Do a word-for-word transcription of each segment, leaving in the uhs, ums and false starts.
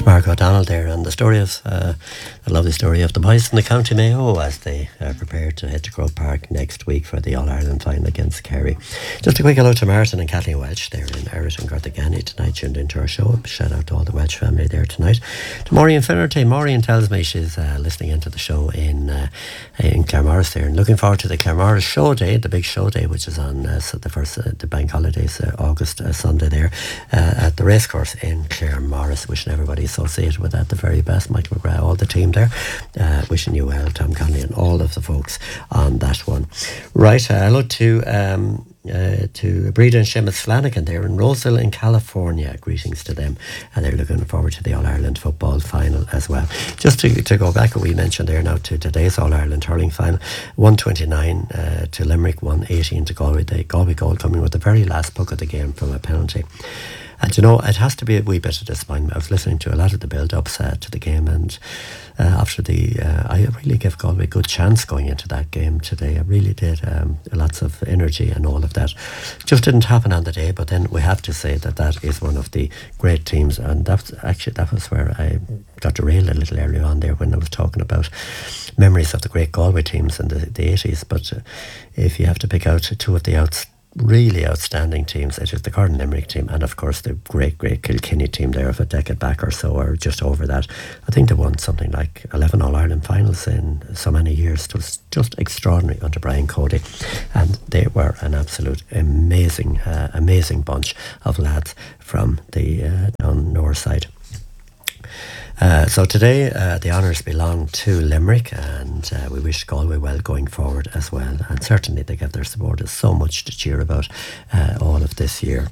Mark O'Donnell there, and the story of uh, the lovely story of the boys from the County Mayo as they uh, prepare to head to Grove Park next week for the All-Ireland final against Kerry. Just a quick hello to Martin and Kathleen Welch there in Erritt and Gartagani tonight, tuned into our show. Shout out to all the Welch family there tonight. To Maureen Finnerty. Maureen tells me she's uh, listening into the show in uh, in Claremorris there, and looking forward to the Claremorris show day, the big show day, which is on uh, the first uh, the bank holidays, uh, August uh, Sunday there uh, at the racecourse in Claremorris. Wishing everybody associated with that the very best. Michael McGrath, all the team there, uh, wishing you well, Tom Connolly and all of the folks on that one. Right, uh, hello to um, uh, to Breda and Seamus Flanagan there in Roseville in California. Greetings to them, and they're looking forward to the All-Ireland football final as well. Just to, to go back, we mentioned there now to today's All-Ireland hurling final, one twenty-nine uh, to Limerick, one eighteen to Galway. The Galway goal coming with the very last puck of the game from a penalty. And you know, it has to be a wee bit of disappointment. I was listening to a lot of the build-ups uh, to the game, and uh, after the, uh, I really gave Galway a good chance going into that game today. I really did. Um, lots of energy and all of that. Just didn't happen on the day, but then we have to say that that is one of the great teams, and that's actually, that was where I got derailed a little earlier on there when I was talking about memories of the great Galway teams in the, the eighties. But uh, if you have to pick out two of the outs, really outstanding teams, it is the Cork and Limerick team, and of course the great great Kilkenny team there of a decade back or so, or just over that. I think they won something like eleven All-Ireland finals in so many years. It was just extraordinary under Brian Cody, and they were an absolute amazing uh, amazing bunch of lads from the uh, down north side. Uh, so today uh, the honours belong to Limerick, and uh, we wish Galway well going forward as well, and certainly they give their supporters so much to cheer about uh, all of this year.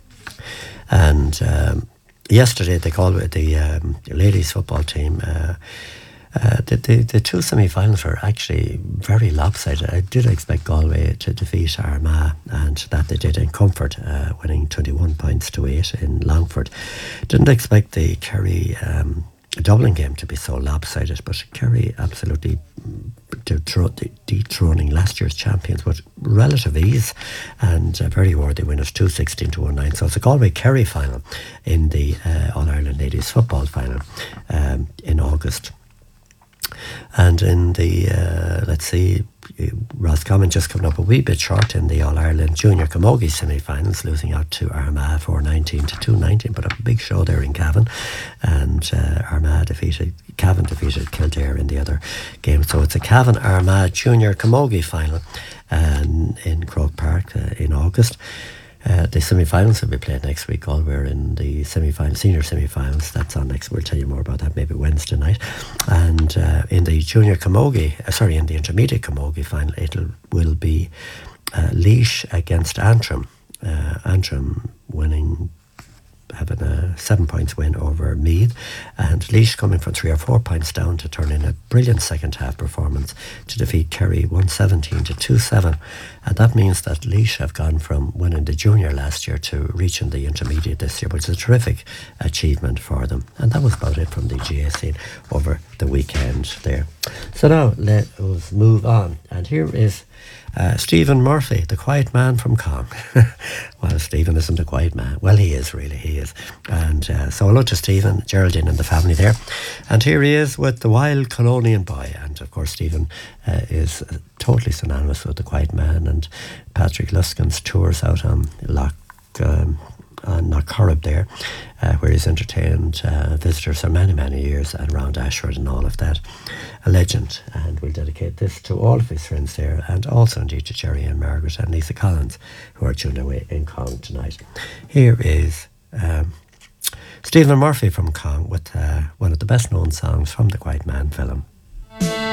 And um, yesterday the Galway, the um, ladies football team, uh, uh, the, the, the two semi-finals were actually very lopsided. I did expect Galway to defeat Armagh, and that they did in comfort, uh, winning twenty-one points to eight in Longford. Didn't expect the Kerry um, Dublin game to be so lopsided, but Kerry absolutely dethroning last year's champions with relative ease, and a very worthy winners, two sixteen to one nine. So it's a Galway Kerry final in the uh, All-Ireland Ladies Football final um, in August. And in the, uh, let's see, Roscommon just coming up a wee bit short in the All-Ireland Junior Camogie semi-finals, losing out to Armagh four nineteen to two nineteen, but a big show there in Cavan, and uh, Armagh defeated, Cavan defeated Kildare in the other game. So it's a Cavan-Armagh Junior Camogie final um, in Croke Park uh, in August. Uh, the semi-finals will be played next week. All we're in the semi-final, senior semi-finals. That's on next. We'll tell you more about that maybe Wednesday night. And uh, in the junior camogie, uh, sorry, in the intermediate camogie final, it will be uh, Laois against Antrim. Uh, Antrim winning, having a seven points win over Meath, and Laois coming from three or four points down to turn in a brilliant second half performance to defeat Kerry one seventeen to two seven. And that means that Laois have gone from winning the junior last year to reaching the intermediate this year, which is a terrific achievement for them. And that was about it from the G A scene over the weekend there. So now let us move on, and here is Uh, Stephen Murphy, the quiet man from Cong. Well, Stephen isn't a quiet man. Well, he is, really, he is. And uh, so hello to Stephen, Geraldine and the family there. And here he is with the Wild Colonian Boy. And of course, Stephen uh, is uh, totally synonymous with the quiet man, and Patrick Luskin's tours out on Loch um, on Knockcorrib there, uh, where he's entertained uh, visitors for many, many years, and around Ashford and all of that. A legend, and we'll dedicate this to all of his friends there, and also indeed to Jerry and Margaret and Lisa Collins, who are tuned away in Cong tonight. Here is um, Stephen Murphy from Cong with uh, one of the best known songs from the Quiet Man film,